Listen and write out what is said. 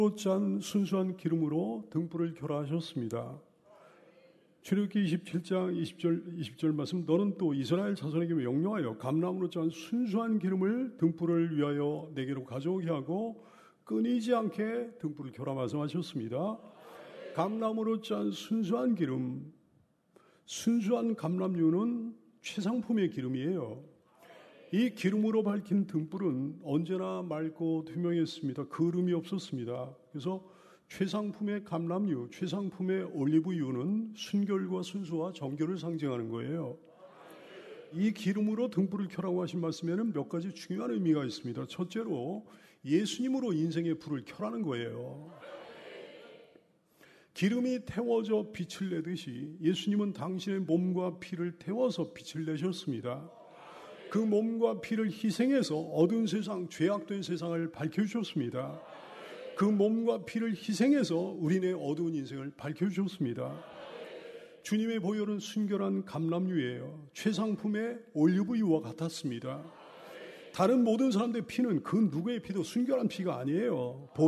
짠 순수한 기름으로 등불을 결하하셨습니다. 출애굽기 27장 20절 말씀, 너는 또 이스라엘 자손에게 명령하여 감람으로 짠 순수한 기름을 등불을 위하여 내게로 가져오게 하고 끊이지 않게 등불을 결하 말씀하셨습니다. 감람으로 짠 순수한 기름, 순수한 감람유는 최상품의 기름이에요. 이 기름으로 밝힌 등불은 언제나 맑고 투명했습니다. 그름이 없었습니다. 그래서 최상품의 감람유, 최상품의 올리브유는 순결과 순수와 정결을 상징하는 거예요. 이 기름으로 등불을 켜라고 하신 말씀에는 몇 가지 중요한 의미가 있습니다. 첫째로 예수님으로 인생의 불을 켜라는 거예요. 기름이 태워져 빛을 내듯이 예수님은 당신의 몸과 피를 태워서 빛을 내셨습니다. 그 몸과 피를 희생해서 어두운 세상, 죄악된 세상을 밝혀주셨습니다. 그 몸과 피를 희생해서 우리네 어두운 인생을 밝혀주셨습니다. 주님의 보혈은 순결한 감람유예요. 최상품의 올리브유와 같았습니다. 다른 모든 사람들의 피는 그 누구의 피도 순결한 피가 아니에요.